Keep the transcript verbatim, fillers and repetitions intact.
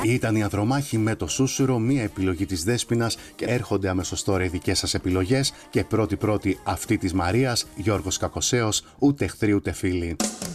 Ήταν η Ανδρομάχη με το Σούσουρο, μία επιλογή της Δέσποινας, και έρχονται αμέσως τώρα οι δικές σας επιλογές και πρώτη-πρώτη αυτή της Μαρίας, Γιώργος Κακοσέος, ούτε εχθροί ούτε φίλοι.